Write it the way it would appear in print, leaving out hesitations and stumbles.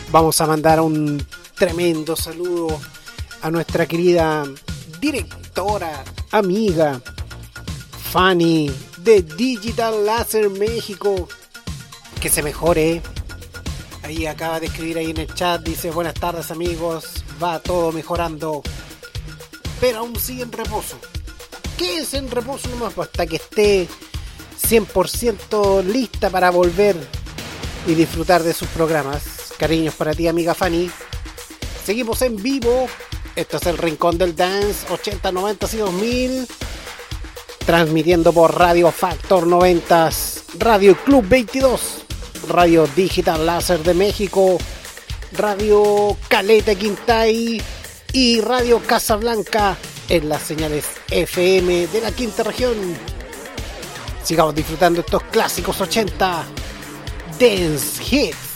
Vamos a mandar un tremendo saludo a nuestra querida directora, amiga, Fanny de Digital Laser México. Que se mejore. Ahí acaba de escribir ahí en el chat, dice: buenas tardes amigos, va todo mejorando, pero aún sigue en reposo. ¿Qué es en reposo nomás? Hasta que esté 100% lista para volver y disfrutar de sus programas. Cariños para ti, amiga Fanny. Seguimos en vivo. Esto es el Rincón del Dance 80, 90 y 2000. Transmitiendo por Radio Factor 90, Radio Club 22, Radio Digital Láser de México, Radio Caleta Quintay y Radio Casablanca en las señales FM de la quinta región. Sigamos disfrutando estos clásicos 80 Dance Hits.